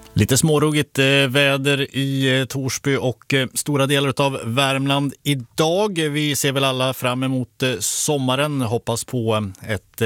Lite småruggigt väder i Torsby och stora delar av Värmland idag. Vi ser väl alla fram emot sommaren, hoppas på ett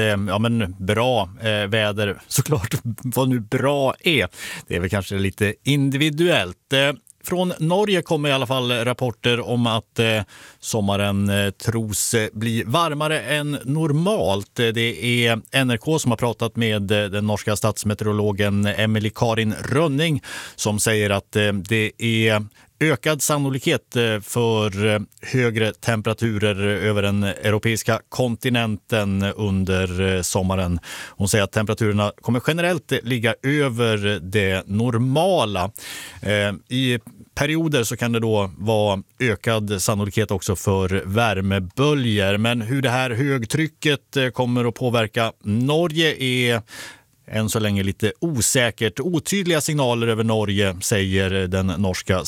bra väder. Såklart vad nu bra är. Det är väl kanske lite individuellt. Från Norge kommer i alla fall rapporter om att sommaren tros bli varmare än normalt. Det är NRK som har pratat med den norska statsmeteorologen Emily Karin Rönning som säger att det är ökad sannolikhet för högre temperaturer över den europeiska kontinenten under sommaren. Hon säger att temperaturerna kommer generellt ligga över det normala. I perioder så kan det då vara ökad sannolikhet också för värmeböljor. Men hur det här högtrycket kommer att påverka Norge är än så länge lite osäkert. Otydliga signaler över Norge, säger den norska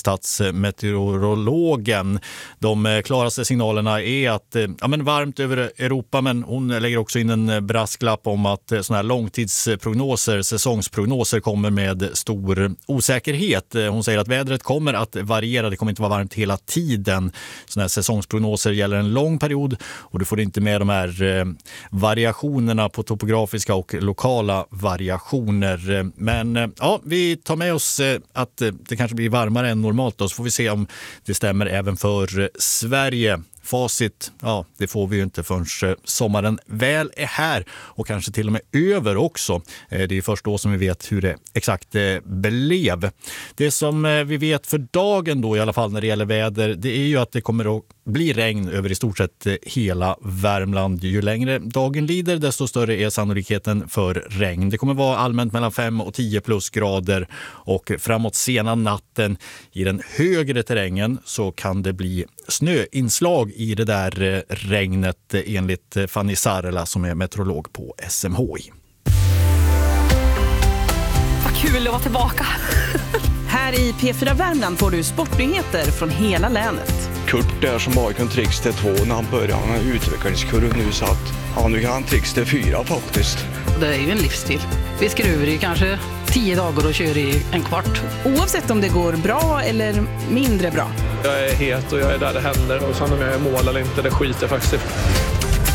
statsmeteorologen. De klaraste signalerna är att varmt över Europa, men hon lägger också in en brasklapp om att såna här långtidsprognoser, säsongsprognoser kommer med stor osäkerhet. Hon säger att vädret kommer att variera, det kommer inte vara varmt hela tiden. Såna här säsongsprognoser gäller en lång period och du får inte med de här variationerna på topografiska och lokala variationer. Men vi tar med oss att det kanske blir varmare än normalt då, så får vi se om det stämmer även för Sverige. Facit, det får vi ju inte förrän sommaren väl är här och kanske till och med över också. Det är först då som vi vet hur det exakt blev. Det som vi vet för dagen då i alla fall när det gäller väder, det är ju att det kommer att bli regn över i stort sett hela Värmland. Ju längre dagen lider desto större är sannolikheten för regn. Det kommer vara allmänt mellan 5 och 10 plusgrader och framåt sena natten i den högre terrängen så kan det bli snöinslag i det där regnet enligt Fanny Sarela som är meteorolog på SMHI. Vad kul att vara tillbaka! Här i P4 Värmland får du sportnyheter från hela länet. Kurt där som bara kan tricks till 2 när han började med utvecklingskurv nu så att nu kan han tricks till 4 faktiskt. Det är ju en livsstil. Vi skruvar i kanske 10 dagar och kör i en kvart. Oavsett om det går bra eller mindre bra. Jag är het och jag är där det händer och sen om jag är mål eller inte, det skiter faktiskt.